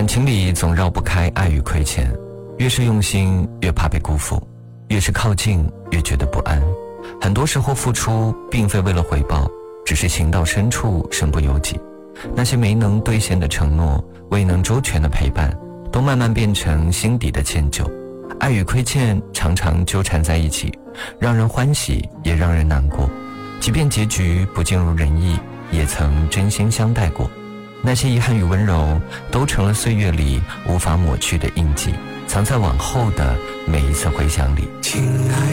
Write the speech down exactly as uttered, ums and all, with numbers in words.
感情里总绕不开爱与亏欠，越是用心越怕被辜负，越是靠近越觉得不安。很多时候付出并非为了回报，只是情到深处身不由己。那些没能兑现的承诺，未能周全的陪伴，都慢慢变成心底的歉疚。爱与亏欠常常纠缠在一起，让人欢喜也让人难过。即便结局不尽如人意，也曾真心相待过。那些遗憾与温柔，都成了岁月里无法抹去的印记，藏在往后的每一次回想里。 亲爱